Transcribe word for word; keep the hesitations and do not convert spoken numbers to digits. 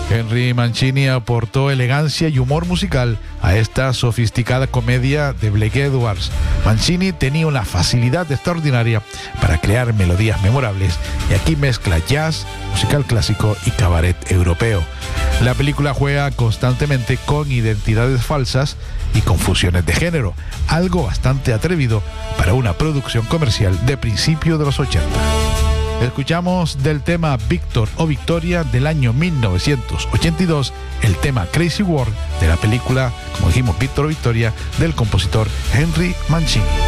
Henry Mancini aportó elegancia y humor musical a esta sofisticada comedia de Blake Edwards. Mancini tenía una facilidad extraordinaria para crear melodías memorables y aquí mezcla jazz, musical clásico y cabaret europeo. La película juega constantemente con identidades falsas y confusiones de género, algo bastante atrevido para una producción comercial de principios de los ochenta. Escuchamos del tema Víctor o Victoria del año mil novecientos ochenta y dos el tema Crazy World de la película, como dijimos, Víctor o Victoria, del compositor Henry Mancini.